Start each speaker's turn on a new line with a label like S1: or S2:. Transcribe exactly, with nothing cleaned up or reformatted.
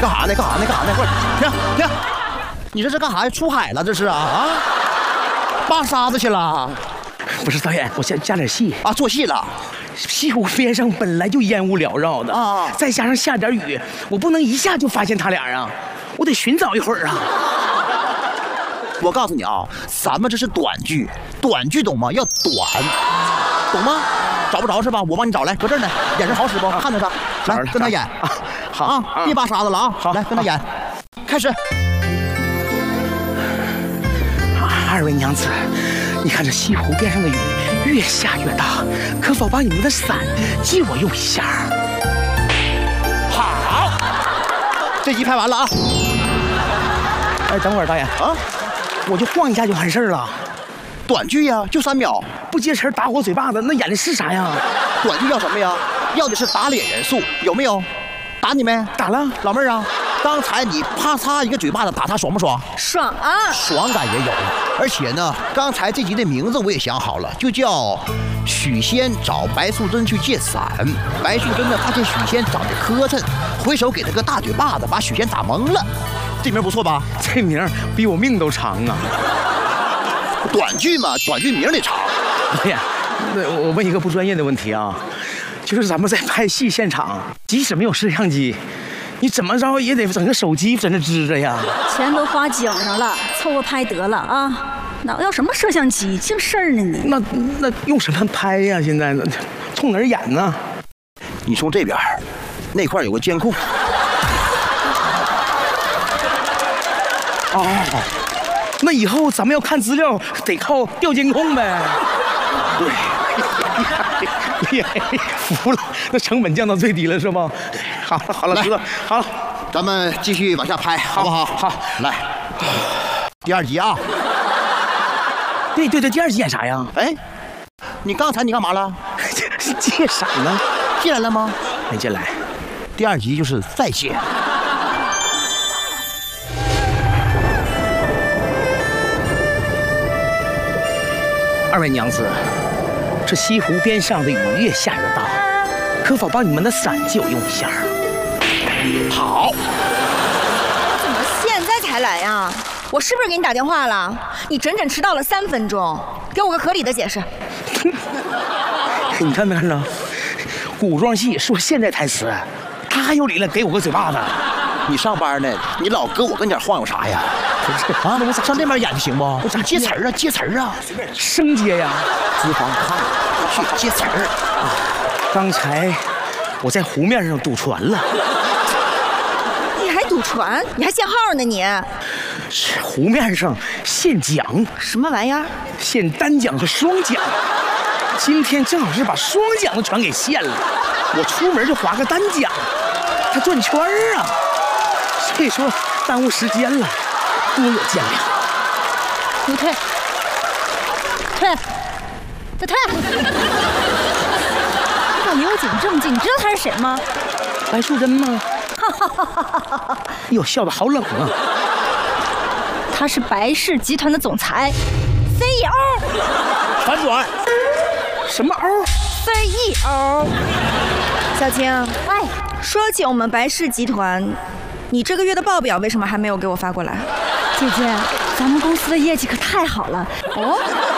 S1: 干啥呢？干啥呢？干啥呢？快停停！你这是干啥呀？出海了这是啊啊！扒沙子去了？
S2: 不是导演，我先加点戏
S1: 啊，做戏了。
S2: 西湖边上本来就烟雾缭绕的啊，再加上下点雨，我不能一下就发现他俩啊，我得寻找一会儿啊。
S1: 我告诉你啊，咱们这是短剧，短剧懂吗？要短，懂吗？找不着是吧？我帮你找来，搁这儿呢，眼神好使不？啊、看着他，来跟他演啊，好啊，别扒沙子了啊，好，来跟他演，开始。
S2: 二位娘子，你看这西湖边上的雨越下越大，可否把你们的伞借我用一下？
S1: 好，这集拍完了啊。
S2: 哎，等会儿导演啊，我就晃一下就完事儿了。
S1: 短剧呀，就三秒，
S2: 不接词打我嘴巴子，那演的是啥呀？
S1: 短剧要什么呀？要的是打脸元素，有没有？打你没？
S2: 打了，
S1: 老妹儿啊。刚才你啪嚓一个嘴巴子打他爽不爽？
S3: 爽啊！
S1: 爽感也有了，而且呢，刚才这集的名字我也想好了，就叫许仙找白素贞去借伞。白素贞呢发现许仙长得磕碜，回手给他个大嘴巴子，把许仙打懵了。这名不错吧？
S2: 这名比我命都长啊！
S1: 短剧嘛，短剧名得长。
S2: 导演，那我问一个不专业的问题啊，就是咱们在拍戏现场，即使没有摄像机，你怎么着也得整个手机在那支着呀？
S3: 钱都花井上了，凑合拍得了啊！哪要什么摄像机，净事儿呢你？
S2: 那那用什么拍呀？现在冲哪儿演呢？
S1: 你从这边，那块有个监控。
S2: 哦，那以后咱们要看资料得靠调监控呗。
S1: 对。
S2: 厉害，服了，那成本降到最低了是吧？好了好了，知道好了，
S1: 咱们继续往下拍，好不好？
S2: 好，
S1: 来，第二集啊。
S2: 对对对，第二集演啥呀？
S1: 哎，你刚才你干嘛了？
S2: 借伞呢？
S1: 借来了吗？
S2: 没借来。
S1: 第二集就是再借。
S2: 二位娘子。这西湖边上的雨越下越大，可否把你们的伞借我用一下？
S1: 好。
S3: 怎么现在才来呀？我是不是给你打电话了？你整整迟到了三分钟，给我个合理的解释。
S2: 你看没看着？古装戏说现代台词，他还有理了给我个嘴巴子。
S1: 你上班呢，你老搁我跟前晃悠啥呀？啊，那我咋上那边演就行不？我咋接词儿啊？接词儿啊？
S2: 生接呀。
S1: 资方看去接词儿啊！
S2: 刚才我在湖面上赌船了。
S3: 你还赌船？你还限号呢你？
S2: 湖面上限桨。
S3: 什么玩意儿？
S2: 限单桨和双桨。今天正好是把双桨的船给限了，我出门就划个单桨，它转圈儿啊，所以说耽误时间了，多有见谅。
S3: 你退，退。再退！你咋离我怎么这么近？你知道他是谁吗？
S2: 白素贞吗？哟，笑得好冷啊！
S3: 他是白氏集团的总裁 C E O。
S1: 反转。
S2: 什么
S3: O？C E O。小青，哎，说起我们白氏集团，你这个月的报表为什么还没有给我发过来？姐姐，咱们公司的业绩可太好了哦。